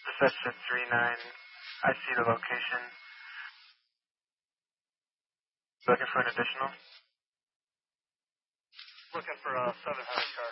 Reception 39. I see the location. Looking for an additional? Looking for a 700 car.